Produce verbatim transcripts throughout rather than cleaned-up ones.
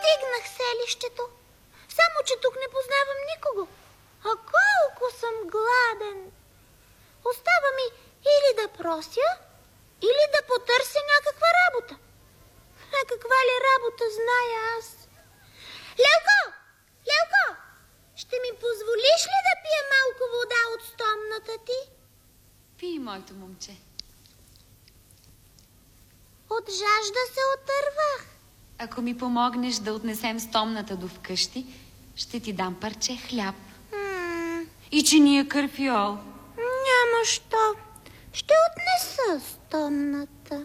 Стигнах селището. Само, че тук не познавам никого. А колко съм гладен. Остава ми или да прося, или да потърся някаква работа. А каква ли работа зная аз? Лелко! Лелко! Ще ми позволиш ли да пия малко вода от стомната ти? Пий, моето момче. От жажда се отървах. Ако ми помогнеш да отнесем стомната до вкъщи, ще ти дам парче хляб. М- И чиния карфиол. Няма що. Ще отнеса стомната.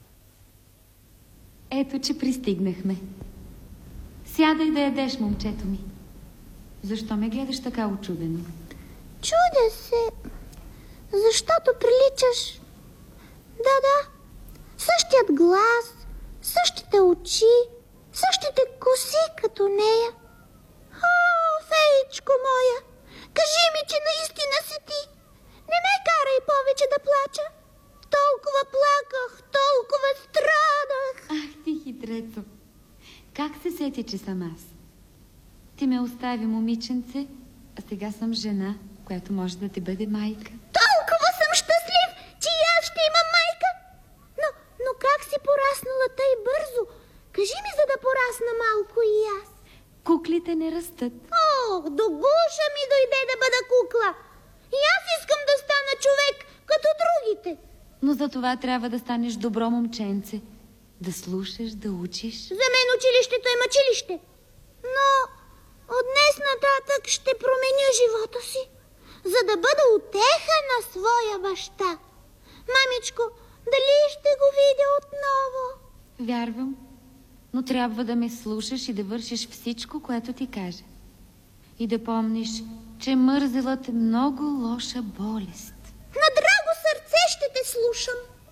Ето, че пристигнахме. Сядай да ядеш, момчето ми. Защо ме гледаш така очудено? Чудя се, защото приличаш... Да, да, същият глас, същите очи, същите коси като нея. О, феичко моя, кажи ми, че наистина си ти. Не ме карай повече да плача. Толкова плаках, толкова страдах. Ах, ти хитрецо. Как се сети, че съм аз? Ти ме остави, момиченце, а сега съм жена, която може да ти бъде майка. Толкова съм щастлив, че и аз ще имам майка. Но, но как си пораснала тъй бързо? Кажи ми, за да порасна малко и аз. Куклите не растат. Ох, до гуша ми дойде да бъда кукла. И аз искам да стана човек, като другите. Но за това трябва да станеш добро момченце. Да слушаш, да учиш. За мен училището е мъчилище. Но от днес нататък ще променя живота си, за да бъда утеха на своя баща. Мамичко, дали ще го видя отново? Вярвам, но трябва да ме слушаш и да вършиш всичко, което ти кажа. И да помниш, че мързелът е много лоша болест. На драго сърце ще те слушам.